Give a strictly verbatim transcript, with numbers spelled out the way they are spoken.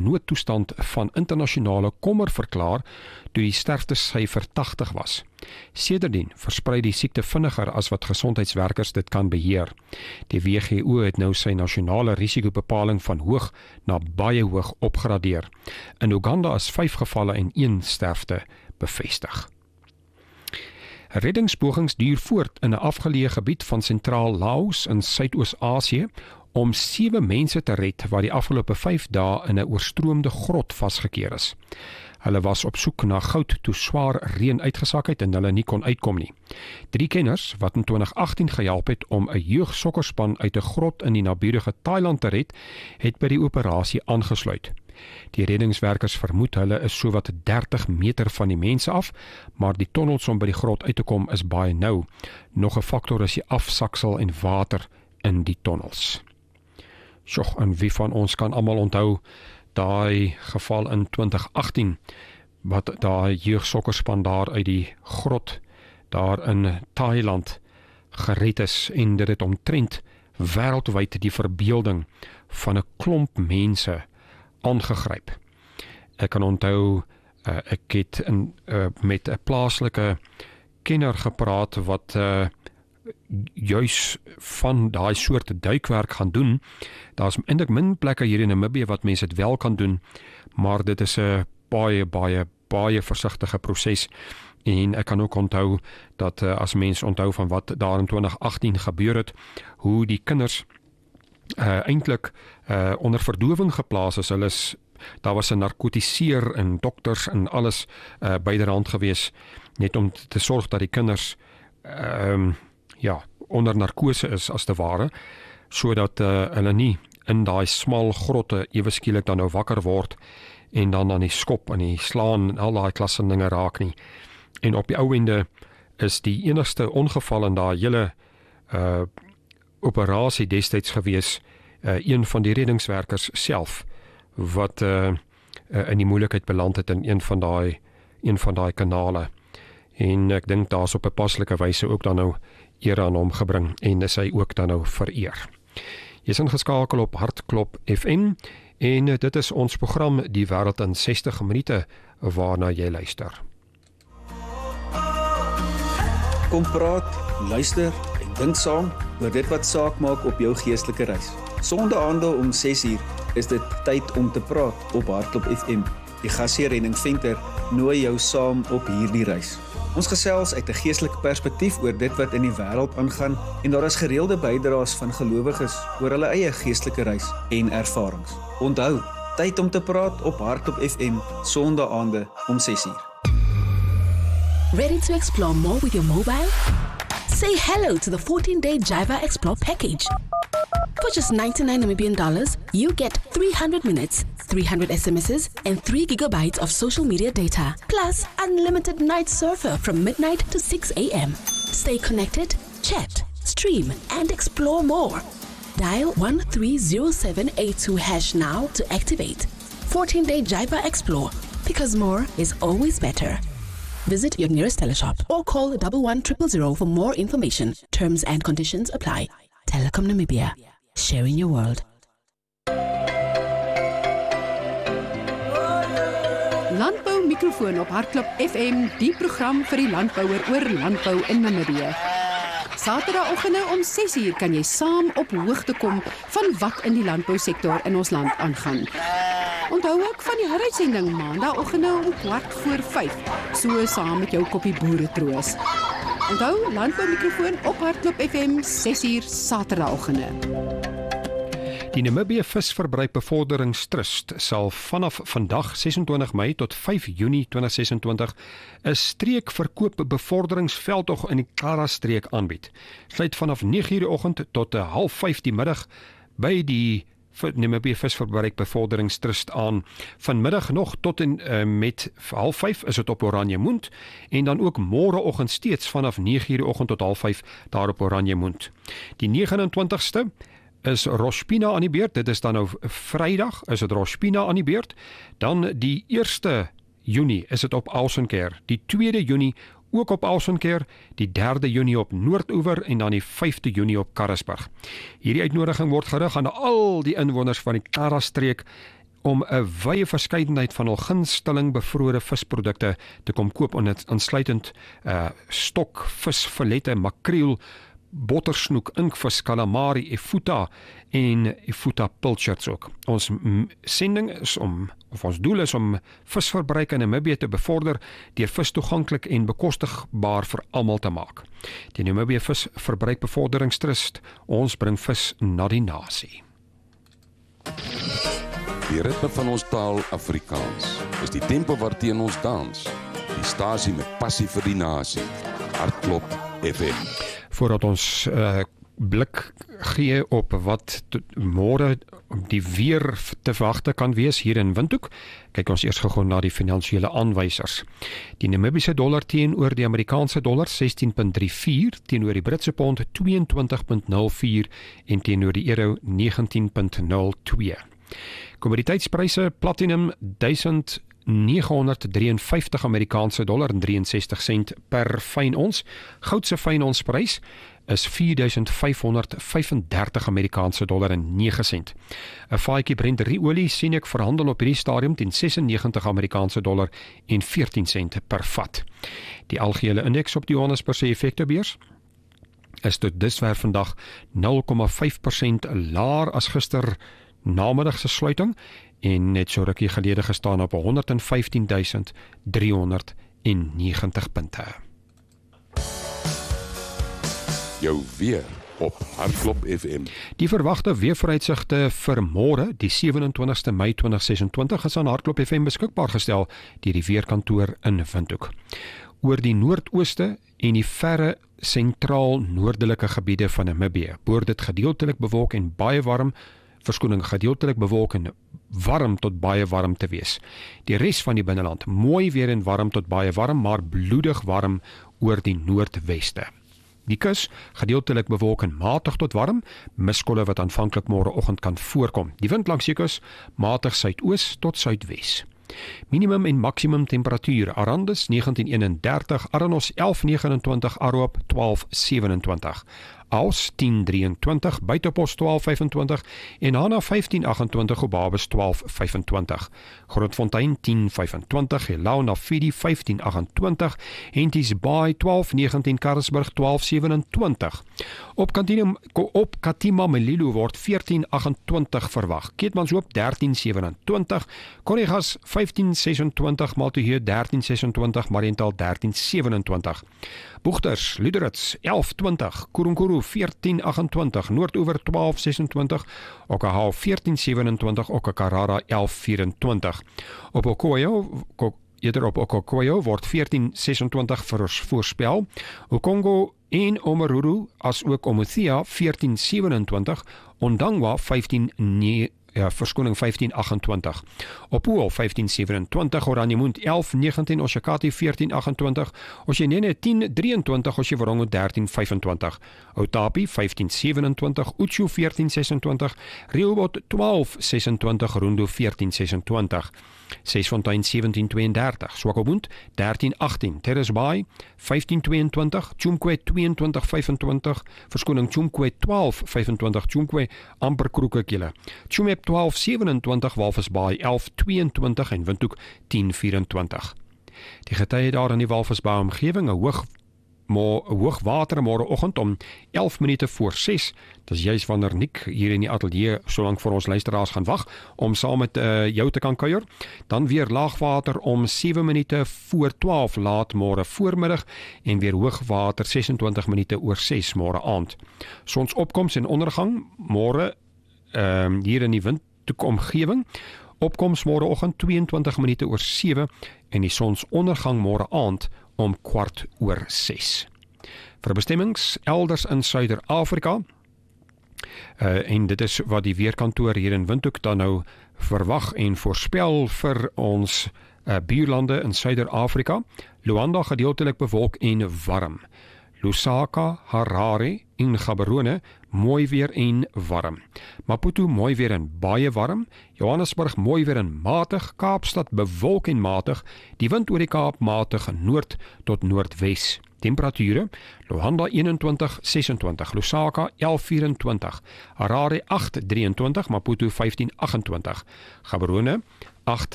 noodtoestand van internasionale kommer verklaar toe die sterftesyfer tagtig was. Sedertdien versprei die siekte vinniger as wat gesondheidswerkers dit kan beheer. Die W G O het nou sy nasionale risikobepaling van hoog na baie hoog opgradeer. In Uganda is vyf gevalle en een sterfte bevestig. Reddingspogings duur voort in 'n afgeleë gebied van sentraal Laos in Suidoos-Asië om sewe mense te red wat die afgelope vyf dae in 'n oorstroomde grot vasgekeer is. Hulle was op soek na goud toe swaar reën uitgesak het en hulle nie kon uitkom nie. Drie kenners wat in twintig agttien gehelp het om 'n jeugsokkerspan uit 'n grot in die naburige Thailand te red, het by die operasie aangesluit. Die reddingswerkers vermoed hulle is sowat dertig meter van die mense af, maar die tonnels om by die grot uit te kom is baie nou. Nog 'n faktor is die afsaksel en water in die tonnels. Sjoch, en wie van ons kan almal onthou daai geval in twintig agttien, wat daai jeugsokkerspan daar uit die grot daar in Thailand gered is, en dit het omtrent wêreldwyd die verbeelding van 'n klomp mense aangegryp. Ek kan onthou, uh, ek het in, uh, met 'n plaaslike kenner gepraat wat uh, juis van daai soort duikwerk gaan doen. Daar's eintlik min plekke hier in Namibië wat mense dit wel kan doen, maar dit is 'n baie, baie, baie versigtige proses. En ek kan ook onthou dat uh, as mense onthou van wat daar in twintig agttien gebeur het, hoe die kinders uh, eintlik uh, onder verdowing geplaas is. Hulle is, daar was 'n narkotiseer en dokters en alles uh, byderhand gewees, net om te sorg dat die kinders uh, ja, onder narkose is as te ware, sodat uh, hulle nie in daai smal grotte ewe skielik dan nou wakker word en dan aan die skop en die slaan en al daai klasse dinge raak nie. En op die ou ende is die enigste ongeval in daai hele uh, operasie destyds gewees, uh, een van die reddingswerkers self, wat uh, uh, in die moeilikheid beland het in een van daai een van daai kanale. En ek dink daar's op 'n paslike wyse ook dan nou eer aan hom gebring en is hy ook dan nou vereer. Jy is ingeskakel op Hartklop F M en dit is ons program Die Wêreld in sestig minute waarna jy luister. Kom praat, luister en dink saam oor dit wat saak maak op jou geestelike reis. Sondaande om ses uur is dit tyd om te praat op Hartklop F M. Die gasheer Henning Venter nooi jou saam op hierdie reis. Ons gesels uit 'n geestelike perspektief oor dit wat in die wêreld aangaan en daar is gereelde bydraes van gelowiges oor hulle eie geestelike reis en ervarings. Onthou, tyd om te praat op Hartklop F M, sondaande om ses uur. Ready to explore more with your mobile? Say hello to the fourteen day Java Explore package. For just ninety-nine Namibian dollars, you get three hundred minutes, three hundred S M Ses, and three gigabytes of social media data, plus unlimited night surfer from midnight to six a m Stay connected, chat, stream, and explore more. Dial one three zero seven eight two hash now to activate. fourteen day Java Explore, because more is always better. Visit your nearest teleshop or call one one zero zero zero for more information. Terms and conditions apply. Telecom Namibia. Sharing your world. Landbou mikrofoon op Hartklop F M, die program vir die landbouer oor landbou in Namibië. Saterdagoggende om ses uur kan jy saam op hoogte kom van wat in die landbousektor in ons land aangaan. Onthou ook van die heruitsending maandagooggende om kwart voor vyf, so saam met jou koppie boere troos. Onthou, landboumikrofoon op Hartklop F M, ses uur Saterdagoggende. Die Namibië Visverbruikbevorderingstrust sal vanaf vandag ses en twintig Mei tot vyf Junie twintig ses en twintig 'n streekverkoop bevorderingsveldtog in die Kara streek aanbied. Sluit vanaf nege uur die oggend tot half vyf die middag by die Namibië Visverbruikbevorderingstrust aan. Vanmiddag nog tot en uh, met half vyf is dit op Oranjemoond en dan ook môreoggend steeds vanaf nege uur die oggend tot half vyf daar op Oranjemoond. Die negenentwintigste is Rospina aan die beurt, dit is dan nou Vrydag, is dit Rospina aan die beurt, dan die eerste Junie is dit op Ausencare, die tweede Junie ook op Ausencare, die derde Junie op Noordoewer en dan die vyfde Junie op Karasburg. Hierdie uitnodiging word gerig aan al die inwoners van die Kara streek om 'n wye verskeidenheid van hul gunsteling bevrore visprodukte te kom koop, en dit insluitend uh, stok, visfilette, makreel, bottersnoek, inkvis, calamari, efuta en efuta pilchards ook. Ons sending is om, of ons doel is om visverbruik in Namibië te bevorder deur vis toeganklik en bekostigbaar vir almal te maak. Die Namibië Visverbruik Bevorderingstrust, ons bring vis na die nasie. Die ritme van ons taal Afrikaans is die tempo waarteen ons dans. Die stasie met passie vir die nasie. Hartklop F M. Voordat ons uh, blik gee op wat môre die weer te wagte kan wees hier in Windhoek, kyk ons eers gou na die finansiële aanwysers. Die Namibiese dollar teenoor die Amerikaanse dollar sestien komma drie vier, teenoor die Britse pond tweeëntwintig komma nul vier en teenoor die euro negentien komma nul twee. Kommoditeitspryse: platinum duisend negenhonderd drieënvyftig Amerikaanse dollar en drieënsestig sent per fyn ons. Goud se fyn ons prys is vier duisend vyfhonderd vyfendertig Amerikaanse dollar en nege sent. 'n Vaatjie Brent ruolie sien ek verhandel op hierdie stadium teen sesennegentig Amerikaanse dollar en veertien sent per vat. Die algehele indeks op die Johannesburgse effektebeurs is tot dusver vandag nul komma vyf persent laer as gister namiddag se sluiting en net so rukkie gelede gestaan op honderd en vyftien duisend driehonderd en negentig punte. Jou weer op Hartklop F M. Die verwagte weervooruitsigte vir môre, die sewenentwintigste Mei tweeduisend sesentwintig, is aan Hartklop F M beskikbaar gestel deur die weerkantoor in Windhoek. Oor die noordooste en die verre sentraal noordelike gebiede van Namibië behoort dit gedeeltelik bewolk en baie warm, verskoning gedeeltelik bewolk en warm tot baie warm te wees. Die res van die binneland mooi weer en warm tot baie warm, maar bloedig warm oor die noordweste. Die kus gedeeltelik bewolk en matig tot warm, miskolle wat aanvanklik môreoggend kan voorkom. Die wind langs die kus matig suidoos tot suidwes. Minimum en maksimum temperatuur: Arandis negentien eenendertig, Aranos elf negenentwintig, Aroop twaalf sewenentwintig. Als tien drieëntwintig, Buitepos twaalf vyfentwintig en Hana vyftien agentwintig, Obabis twaalf vyfentwintig. Grootfontein tien vyfentwintig, Helau Nafidi vyftien agentwintig, Henties Baai twaalf negentien, Karasburg twaalf sewenentwintig. Op Katima, op Katima Melilo word veertien agentwintig verwag. Keetmanshoop dertien sewenentwintig, Corrigas vyftien sesentwintig, Maltoheu dertien sesentwintig, Mariental dertien sewenentwintig. Boegters, Luderitz elf twintig, Kurunguru veertien agentwintig, Noordoewer twaalf sesentwintig, Okahau veertien sewenentwintig, Okakarara elf vyfentwintig. Op Okoyo, eerder op Okokoyo word veertien sesentwintig voorspel. Okongo en Omaruru as ook Omuthia veertien sewenentwintig, Ondangwa vyftien nee Ja, verskoning vyftien agentwintig. Opuo vyftien sewenentwintig, Oranjemund elf negentien, Oshakati veertien agentwintig, Oshenene tien drieëntwintig, Oshiwarongo dertien vyfentwintig, Otapi vyftien sewenentwintig, Uchu veertien sesentwintig, Rehoboth twaalf sesentwintig, Rundu veertien sesentwintig, Sesfontein sewentien tweeëndertig, Swakopmund dertien agttien, Terrace Bay vyftien tweeëntwintig, Chumkwe tweeëntwintig vyfentwintig, verskoning Chumkwe twaalf vyfentwintig, Chumkwe amper Kroekekele, Chumep twaalf sewenentwintig, Walvisbaai elf tweeëntwintig en Windhoek tien vyfentwintig. Die getye daar in die Walvisbaai omgewing, 'n hoog maar hoogwater môreoggend om elf minute voor ses. Dis juis wanneer Nick hier in die ateljee solank vir ons luisteraars gaan wag om saam met uh, jou te kan kuier. Dan weer laagwater om sewe minute voor twaalf laat môre voormiddag en weer hoogwater sesentwintig minute oor ses môre aand. Sonsopkoms en ondergang môre um, hier in die Windhoek omgewing. Opkoms môreoggend tweeëntwintig minute oor sewe en die sonsondergang môre aand om kwart oor ses. Vir bestemmings elders in Suider-Afrika, uh, en dit is wat die weerkantoor hier in Windhoek dan nou verwag en voorspel vir ons uh, buurlande in Suider-Afrika. Luanda gedeeltelik bewolk en warm. Lusaka, Harare en Gaborone mooi weer en warm. Maputo mooi weer en baie warm. Johannesburg mooi weer en matig. Kaapstad bewolk en matig. Die wind oor die Kaap matig noord tot noordwes. Temperature: Luanda eenentwintig sesentwintig, Lusaka elf vyf-en-twintig, Harare agt drie-en-twintig, Maputo vyftien agt-en-twintig, Gaborone agt